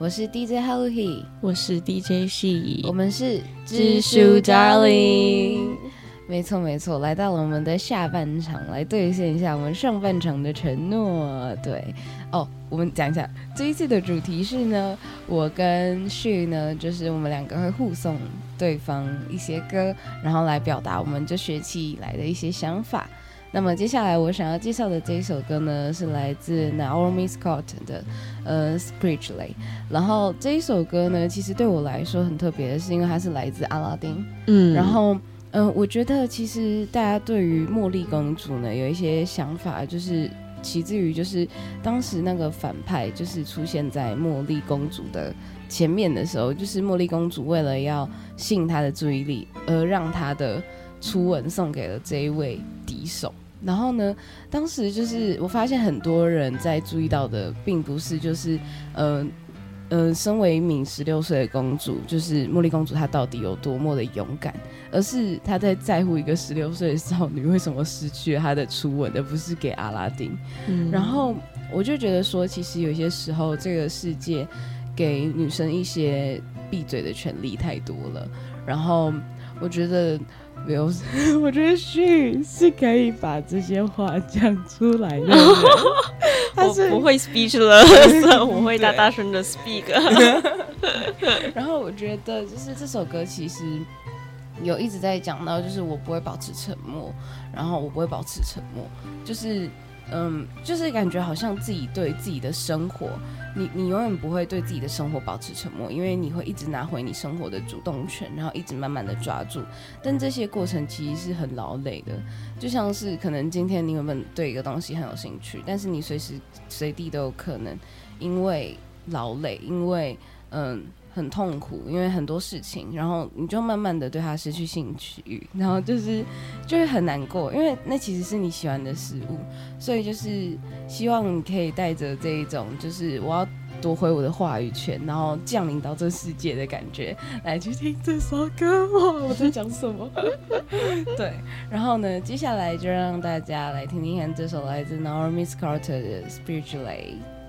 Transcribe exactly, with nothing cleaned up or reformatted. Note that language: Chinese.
我是 D J Haruhi， 我是 D J She， 我们是知书 Darling。 没错没错，来到了我们的下半场，来兑现一下我们上半场的承诺。对哦，我们讲一下这一次的主题是呢，我跟 She 呢，就是我们两个会互送对方一些歌，然后来表达我们这学期以来的一些想法。那么接下来我想要介绍的这一首歌呢，是来自 Naomi Scott 的呃 Spiritually。然后这一首歌呢，其实对我来说很特别的是，因为它是来自阿拉丁。嗯，然后呃，我觉得其实大家对于茉莉公主呢有一些想法，就是起自于就是当时那个反派就是出现在茉莉公主的前面的时候，就是茉莉公主为了要吸引她的注意力，而让她的初吻送给了这一位敌手。然后呢，当时就是我发现很多人在注意到的，并不是就是呃呃，身为一名十六岁的公主，就是茉莉公主她到底有多么的勇敢，而是她在在乎一个十六岁的少女为什么失去了她的初吻，而不是给阿拉丁。嗯，然后我就觉得说，其实有些时候这个世界给女生一些闭嘴的权利太多了，然后我觉得。没有，我觉得She是可以把这些话讲出来的。 我不会 speechless， 我会大大声的 speak。 然后我觉得就是这首歌其实有一直在讲到，就是我不会保持沉默，然后我不会保持沉默，就是嗯，就是感觉好像自己对自己的生活，你你永远不会对自己的生活保持沉默，因为你会一直拿回你生活的主动权，然后一直慢慢的抓住。但这些过程其实是很劳累的，就像是可能今天你原本对一个东西很有兴趣，但是你随时随地都有可能因为劳累，因为嗯。很痛苦，因为很多事情，然后你就慢慢的对它失去兴趣，然后就是就会很难过，因为那其实是你喜欢的事物，所以就是希望你可以带着这一种，就是我要夺回我的话语权，然后降临到这世界的感觉，来去听这首歌。哇，我在讲什么？对，然后呢，接下来就让大家来听听看这首来自 Naomi Scott 的 Spiritually。